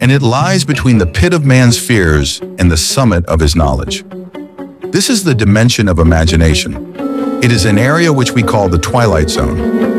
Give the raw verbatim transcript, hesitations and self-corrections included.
and it lies between the pit of man's fears and the summit of his knowledge. This is the dimension of imagination. It is an area which we call the twilight zone,